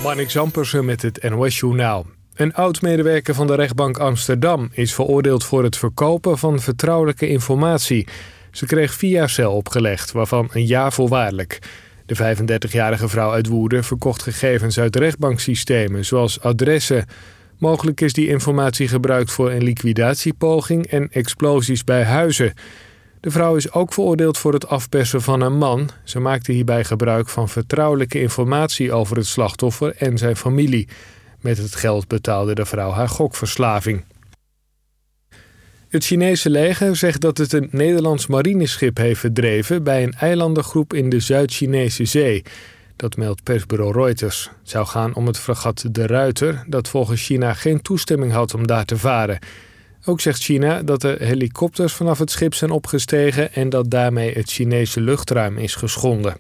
Marnix Zampersen met het NOS-journaal. Een oud-medewerker van de rechtbank Amsterdam is veroordeeld voor het verkopen van vertrouwelijke informatie. Ze kreeg 4 jaar cel opgelegd, waarvan 1 jaar voorwaardelijk. De 35-jarige vrouw uit Woerden verkocht gegevens uit rechtbanksystemen, zoals adressen. Mogelijk is die informatie gebruikt voor een liquidatiepoging en explosies bij huizen. De vrouw is ook veroordeeld voor het afpersen van een man. Ze maakte hierbij gebruik van vertrouwelijke informatie over het slachtoffer en zijn familie. Met het geld betaalde de vrouw haar gokverslaving. Het Chinese leger zegt dat het een Nederlands marineschip heeft verdreven bij een eilandengroep in de Zuid-Chinese zee. Dat meldt persbureau Reuters. Het zou gaan om het fregat De Ruiter, dat volgens China geen toestemming had om daar te varen. Ook zegt China dat er helikopters vanaf het schip zijn opgestegen en dat daarmee het Chinese luchtruim is geschonden.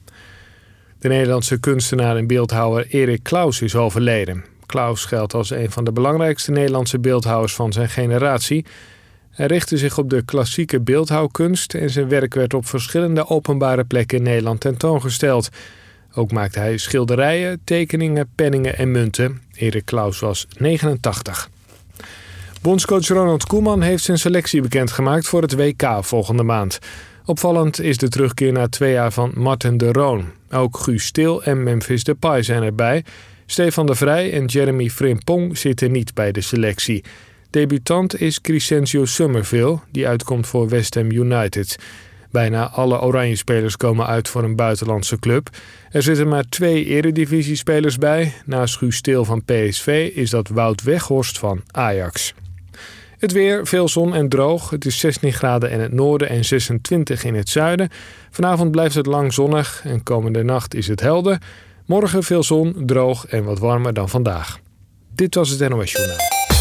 De Nederlandse kunstenaar en beeldhouwer Erik Claus is overleden. Claus geldt als een van de belangrijkste Nederlandse beeldhouwers van zijn generatie. Hij richtte zich op de klassieke beeldhouwkunst en zijn werk werd op verschillende openbare plekken in Nederland tentoongesteld. Ook maakte hij schilderijen, tekeningen, penningen en munten. Erik Claus was 89. Bondscoach Ronald Koeman heeft zijn selectie bekendgemaakt voor het WK volgende maand. Opvallend is de terugkeer na 2 jaar van Marten de Roon. Ook Guus Til en Memphis Depay zijn erbij. Stefan de Vrij en Jeremy Frimpong zitten niet bij de selectie. Debutant is Crescencio Summerville, die uitkomt voor West Ham United. Bijna alle Oranje-spelers komen uit voor een buitenlandse club. Er zitten maar 2 eredivisiespelers bij. Naast Guus Til van PSV is dat Wout Weghorst van Ajax. Het weer, veel zon en droog. Het is 16 graden in het noorden en 26 in het zuiden. Vanavond blijft het lang zonnig en komende nacht is het helder. Morgen veel zon, droog en wat warmer dan vandaag. Dit was het NOS Journaal.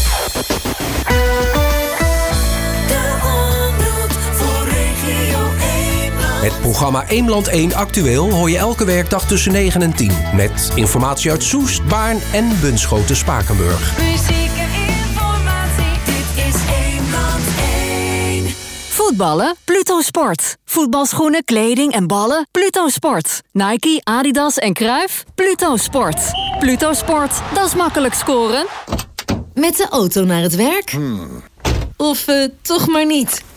Het programma Eemland 1 Actueel hoor je elke werkdag tussen 9 en 10. Met informatie uit Soest, Baarn en Bunschoten-Spakenburg. Muziek en informatie, dit is Eemland 1. Voetballen? Pluto Sport. Voetbalschoenen, kleding en ballen? Pluto Sport. Nike, Adidas en Cruijff? Pluto Sport. Pluto Sport, dat is makkelijk scoren. Met de auto naar het werk? Of toch maar niet?